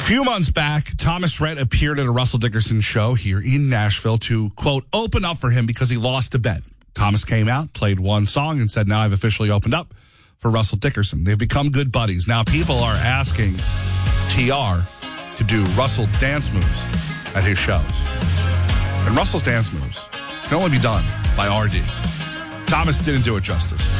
few months back, Thomas Rhett appeared at a Russell Dickerson show here in Nashville to, quote, open up for him because he lost a bet. Thomas came out, played one song, and said, now I've officially opened up for Russell Dickerson. They've become good buddies. Now people are asking TR to do Russell dance moves at his shows. And Russell's dance moves can only be done by RD. Thomas didn't do it justice.